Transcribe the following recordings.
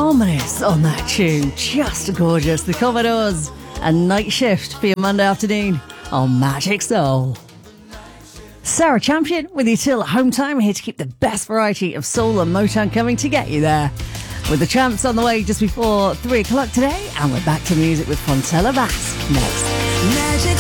ominous on that tune. Just gorgeous. The Commodores. A night shift for your Monday afternoon on Magic Soul. Sarah Champion with you till home time, here to keep the best variety of soul and Motown coming to get you there. With the Tramps on the way just before 3 o'clock today, and we're back to music with Fontella Bass next. Magic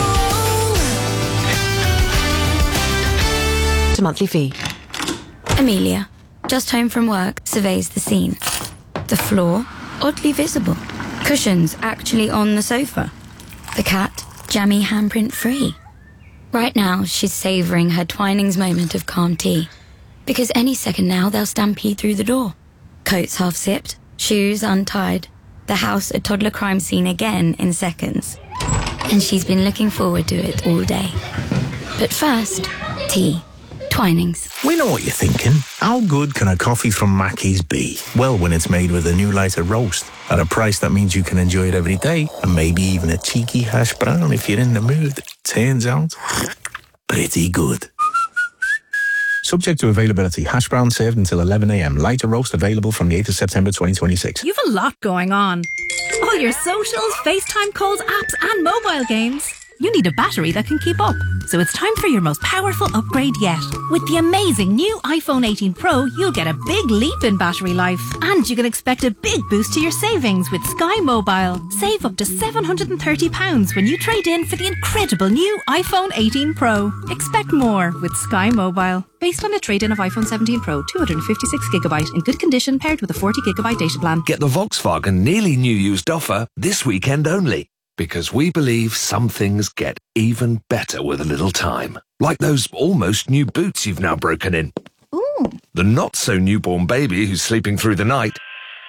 Soul. To monthly fee. Amelia, just home from work, surveys the scene. The floor, oddly visible. Cushions actually on the sofa. The cat, jammy handprint free. Right now, she's savouring her Twinings moment of calm tea. Because any second now, they'll stampede through the door. Coats half sipped, shoes untied. The house a toddler crime scene again in seconds. And she's been looking forward to it all day. But first, tea. Twinings. We know what you're thinking. How good can a coffee from Mackey's be? Well, when it's made with a new lighter roast at a price that means you can enjoy it every day, and maybe even a cheeky hash brown if you're in the mood. Turns out, pretty good. Subject to availability. Hash brown served until 11 a.m. Lighter roast available from the 8th of September 2026. You've a lot going on. All your socials, FaceTime calls, apps and mobile games. You need a battery that can keep up. So it's time for your most powerful upgrade yet. With the amazing new iPhone 18 Pro, you'll get a big leap in battery life. And you can expect a big boost to your savings with Sky Mobile. Save up to £730 when you trade in for the incredible new iPhone 18 Pro. Expect more with Sky Mobile. Based on a trade-in of iPhone 17 Pro, 256GB in good condition paired with a 40GB data plan. Get the Volkswagen nearly new used offer this weekend only. Because we believe some things get even better with a little time. Like those almost new boots you've now broken in. Ooh. The not-so-newborn baby who's sleeping through the night.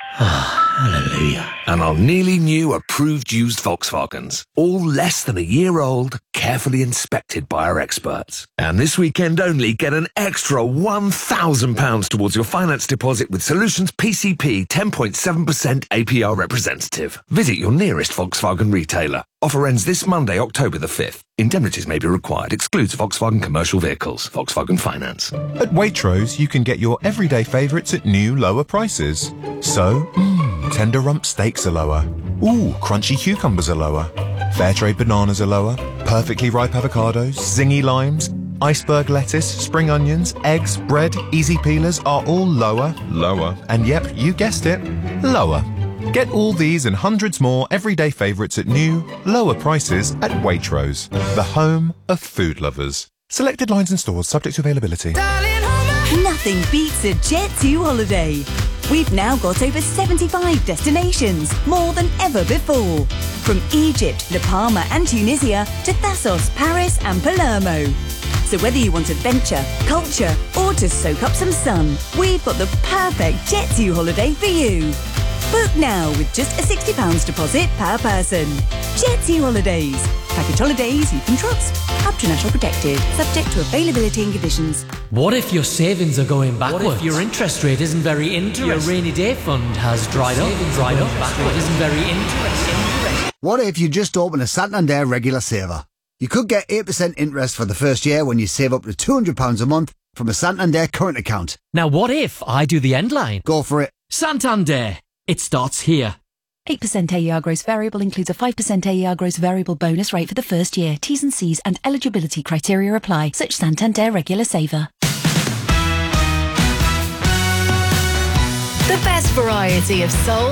Hallelujah. And our nearly new approved used Volkswagens. All less than a year old, carefully inspected by our experts. And this weekend only, get an extra £1,000 towards your finance deposit with Solutions PCP 10.7% APR representative. Visit your nearest Volkswagen retailer. Offer ends this Monday, October the 5th. Indemnities may be required. Excludes Volkswagen commercial vehicles. Volkswagen Finance. At Waitrose, you can get your everyday favourites at new, lower prices. So, tender rump steaks are lower. Ooh, crunchy cucumbers are lower. Fairtrade bananas are lower. Perfectly ripe avocados, zingy limes, iceberg lettuce, spring onions, eggs, bread, easy peelers are all lower. Lower. And yep, you guessed it, lower. Get all these and hundreds more everyday favourites at new, lower prices at Waitrose, the home of food lovers. Selected lines and stores subject to availability. Nothing beats a Jet2 holiday. We've now got over 75 destinations, more than ever before. From Egypt, La Palma and Tunisia to Thassos, Paris and Palermo. So whether you want adventure, culture or to soak up some sun, we've got the perfect Jet2 holiday for you. Book now with just a £60 deposit per person. Jet2 Holidays. Package holidays you can trust. Up to national protected. Subject to availability and conditions. What if your savings are going backwards? What if your interest rate isn't very interesting? Your rainy day fund has dried up. Backward isn't very interesting. What if you just open a Santander regular saver? You could get 8% interest for the first year when you save up to £200 a month from a Santander current account. Now what if I do the end line? Go for it. Santander. It starts here. 8% AER gross variable includes a 5% AER gross variable bonus rate for the first year. T's and C's and eligibility criteria apply. Such Santander regular saver. The best variety of soul